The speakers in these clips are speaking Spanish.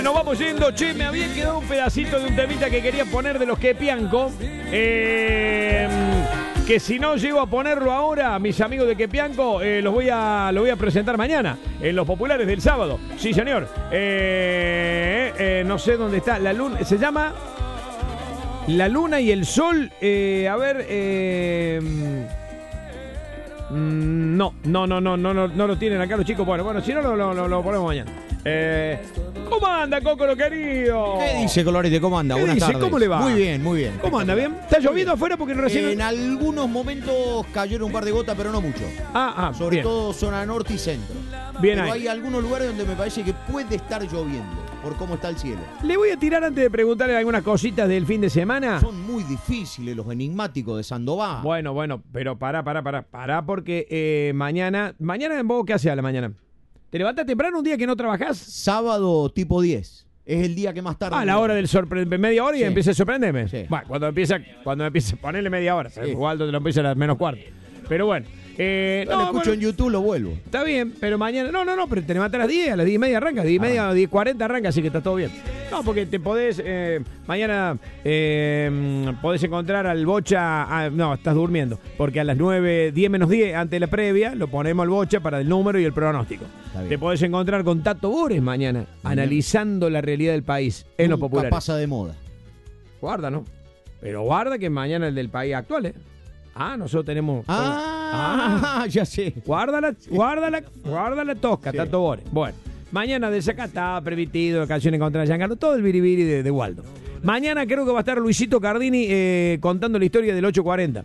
nos vamos yendo. Che, me había quedado un pedacito de un temita que quería poner de los Quepianco. Que si no llego a ponerlo ahora, mis amigos de Quepianco, lo voy a presentar mañana, en los populares del sábado. Sí, señor. No sé dónde está. La luna, se llama La Luna y el Sol. No lo tienen acá los chicos. Bueno, si no lo ponemos mañana. ¿Cómo anda, Cocolo querido? ¿Qué dice, Colorete? ¿Cómo anda? Buenas tardes. ¿Cómo le va? Muy bien. ¿Cómo anda? ¿Bien? ¿Está lloviendo afuera? Porque recién... En algunos momentos cayeron un par de gotas, pero no mucho. Sobre bien. todo zona norte y centro. Bien, pero ahí. hay algunos lugares donde me parece que puede estar lloviendo, por cómo está el cielo. Le voy a tirar antes de preguntarle algunas cositas del fin de semana. Son muy difíciles los enigmáticos de Sandoval. Bueno, pero pará, porque mañana ¿vos qué haces a la mañana? ¿Te levantás temprano un día que no trabajás? Sábado tipo 10. Es el día que más tarde. A la hora del media hora y Sí. empieza a sorprenderme. Sí. Bueno, cuando empieza, ponerle media hora. Sí. Waldo te lo empieza a las menos cuarto. Pero bueno. Lo escucho en YouTube, lo vuelvo. Está bien, pero mañana... No, pero te levantas a las 10 y media arranca. 10 y media, 10:40 arranca, así que está todo bien. No, porque te podés... mañana podés encontrar al Bocha... no, estás durmiendo. Porque a las 9, 10 menos 10, antes de la previa, lo ponemos al Bocha para el número y el pronóstico. Te podés encontrar con Tato Bores mañana, analizando la realidad del país en los populares. Pasa de moda. Guarda, ¿no? Pero guarda que mañana el del país actual, ¿eh? Nosotros tenemos... Ya sé. Guárdala tosca, Sí. Tato Bores. Bueno, mañana desacatado, permitido, canciones contra Giancarlo, todo el biribiri de Waldo. Mañana creo que va a estar Luisito Cardini contando la historia del 840.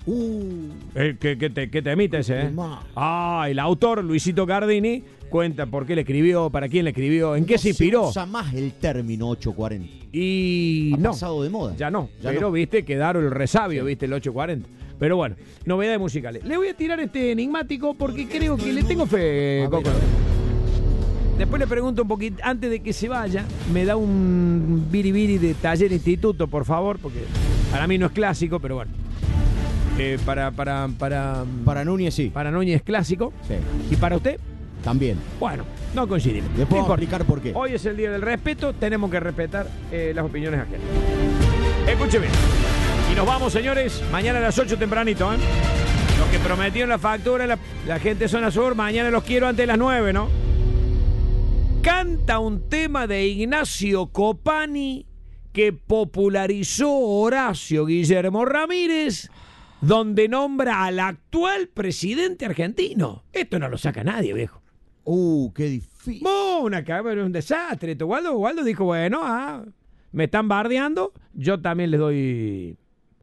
¿Qué temita ese, el autor, Luisito Cardini, cuenta por qué le escribió, para quién le escribió, en qué se inspiró. No se usa más el término 840. Y ha pasado de moda. Ya no, viste, quedaron el resabio, viste, el 840. Pero bueno, novedades musicales. Le voy a tirar este enigmático porque creo que le tengo fe, Coco. Después le pregunto un poquito, antes de que se vaya, me da un biribiri de Taller Instituto, por favor, porque para mí no es clásico, pero bueno. Para Núñez sí. Para Núñez es clásico. Sí. ¿Y para usted? También. Bueno, no coincidimos. Después vamos a explicar por qué. Hoy es el día del respeto, tenemos que respetar las opiniones ajenas. Escúcheme. Y nos vamos, señores, mañana a las 8 tempranito, ¿eh? Los que prometieron la factura, la gente de Zona Sur, mañana los quiero antes de las 9, ¿no? Canta un tema de Ignacio Copani que popularizó Horacio Guillermo Ramírez, donde nombra al actual presidente argentino. Esto no lo saca nadie, viejo. Qué difícil. Un desastre. Waldo dijo, bueno, me están bardeando, yo también les doy...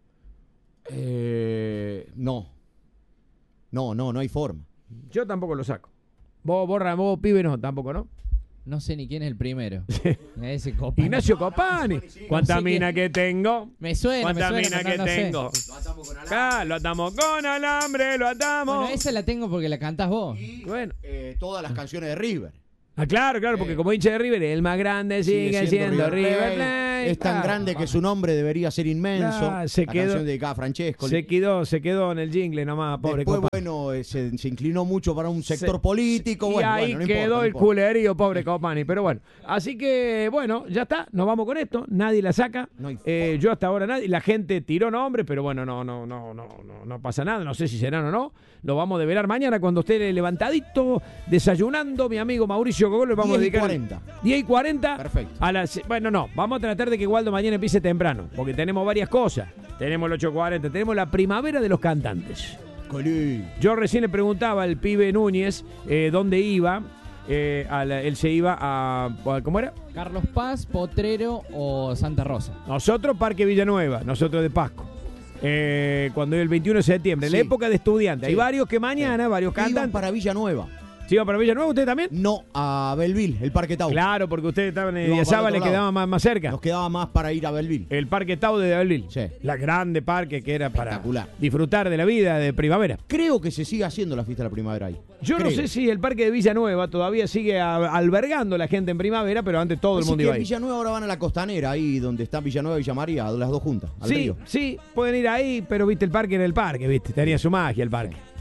No hay forma. Yo tampoco lo saco. Vos, pibe, no, tampoco, ¿no? No sé ni quién es el primero. Ese Copani. Ignacio Copani. ¿Cuánta No sé mina que tengo? Me suena. ¿Cuánta mina pero que no sé. tengo? Lo atamos con alambre, lo atamos. Bueno, esa la tengo porque la cantás vos. Y Bueno. todas las canciones de River. Claro, porque como hincha de River, el más grande sigue siendo River Plate. Es tan grande que su nombre debería ser inmenso. Se la quedó, canción dedicada a Francesco. se quedó en el jingle nomás, pobre Después, Copani. se inclinó mucho para un sector político. Y ahí no quedó importa, el culerío, pobre Copani. Pero bueno, así que, bueno, ya está. Nos vamos con esto. Nadie la saca. No hay Yo hasta ahora nadie. La gente tiró nombres, pero bueno, no pasa nada. No sé si serán o no. Lo vamos a develar mañana cuando esté levantadito, desayunando. Mi amigo Mauricio Gogol, le vamos a dedicar 10:40. Perfecto. Vamos a tratar de que Waldo mañana empiece temprano, porque tenemos varias cosas. Tenemos el 8:40, tenemos la primavera de los cantantes. Yo recién le preguntaba al pibe Núñez dónde iba. Él se iba a... ¿Cómo era? Carlos Paz, Potrero o Santa Rosa. Nosotros Parque Villanueva, nosotros de Pasco. Cuando el 21 de septiembre, en la época de estudiantes. Sí. Hay varios que mañana, varios Iban cantantes. para Villanueva. ¿Se iba para Villanueva usted también? No, a Belleville, el Parque Tau. Claro, porque ustedes estaban en Íbamos Diazaba, para le otro lado. quedaba más cerca. Nos quedaba más para ir a Belleville. El Parque Tau de Belleville. Sí. La grande parque que era para Espectacular. disfrutar de la vida de primavera. Creo que se sigue haciendo la fiesta de la primavera ahí. Yo no Creo. sé si el Parque de Villanueva todavía sigue albergando a la gente en primavera, pero antes todo el Así mundo que iba en ahí. Villanueva ahora van a la costanera, ahí donde están Villanueva y Villa María, las dos juntas, al río. Sí, pueden ir ahí, pero viste, el parque era el parque, viste, tenía su magia el parque.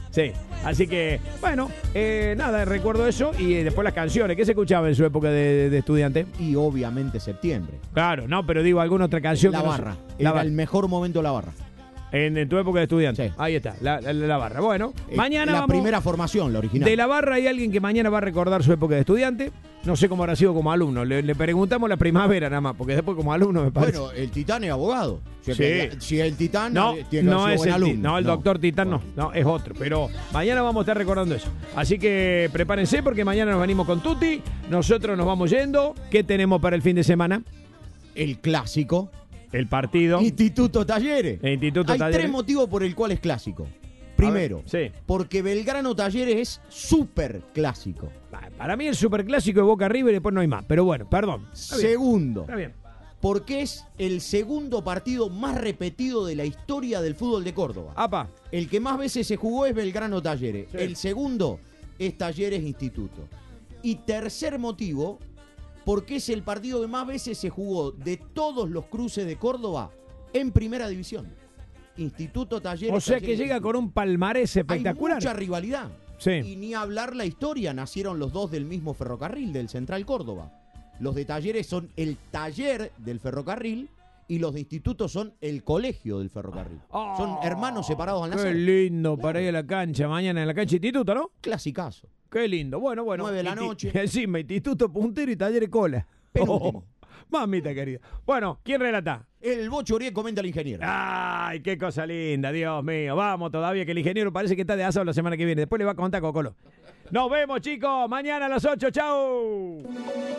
Sí, así que, bueno, nada, recuerdo eso y después las canciones. ¿Qué se escuchaba en su época de estudiante? Y obviamente septiembre. Claro, no, pero digo, alguna otra canción. La que no barra. sé. Era el mejor momento de la barra. En tu época de estudiante. Sí. Ahí está, la barra. Bueno, mañana la vamos. primera formación, la original. De la barra hay alguien que mañana va a recordar su época de estudiante. No sé cómo habrá sido como alumno. Le preguntamos la primavera nada más, porque después como alumno me parece. Bueno, el Titán es abogado. O sea Sí. que si el Titán No, tiene que no ser es buen el, alumno. no, el doctor Titán no, es otro. Pero mañana vamos a estar recordando eso. Así que prepárense porque mañana nos venimos con Tuti. Nosotros nos vamos yendo. ¿Qué tenemos para el fin de semana? El clásico. El partido. Instituto Talleres. El Instituto Hay Talleres. 3 motivos por el cual es clásico. Primero, sí. porque Belgrano Talleres es súper clásico. Para mí el superclásico de Boca River y después no hay más. Pero bueno, perdón. Está bien. Segundo, Está bien. porque es el segundo partido más repetido de la historia del fútbol de Córdoba. Apa. El que más veces se jugó es Belgrano Talleres. Sí. El segundo es Talleres Instituto. Y tercer motivo, porque es el partido que más veces se jugó de todos los cruces de Córdoba en primera división. Instituto Talleres. O sea que Talleres, llega Instituto. con un palmarés espectacular. Hay mucha rivalidad. Sí. Y ni hablar la historia, nacieron los dos del mismo ferrocarril, del Central Córdoba. Los de Talleres son el taller del ferrocarril y los de Instituto son el colegio del ferrocarril. Son hermanos separados al Qué nacer. lindo para ir a la cancha mañana en la cancha Instituto, ¿no? Clasicazo. Qué lindo. Bueno. 9 de la noche. Encima, Instituto puntero y Talleres cola. Penúltimo. Mamita querida. Bueno, ¿quién relata? El Bocho Uriel comenta al ingeniero. Ay, qué cosa linda, Dios mío. Vamos todavía, que el ingeniero parece que está de asado la semana que viene. Después le va a contar Cocolo. Nos vemos, chicos. Mañana a las 8. ¡Chau!